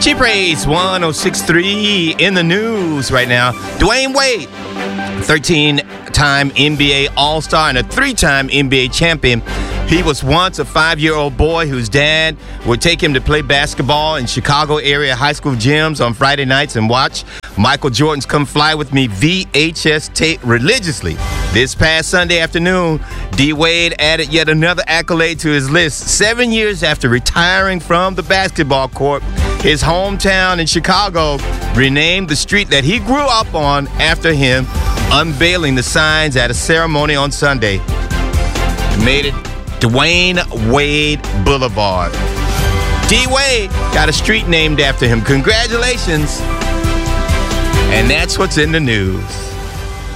Cheap Race 106.3 in the news right now. Dwayne Wade, 13-time NBA All-Star and a 3-time NBA champion. He was once a 5-year-old boy whose dad would take him to play basketball in Chicago area high school gyms on Friday nights and watch Michael Jordan's Come Fly With Me VHS tape religiously. This past Sunday afternoon, D. Wade added yet another accolade to his list. 7 years after retiring from the basketball court, his hometown in Chicago renamed the street that he grew up on after him, unveiling the signs at a ceremony on Sunday. Made it Dwayne Wade Boulevard. D. Wade got a street named after him. Congratulations. And that's what's in the news.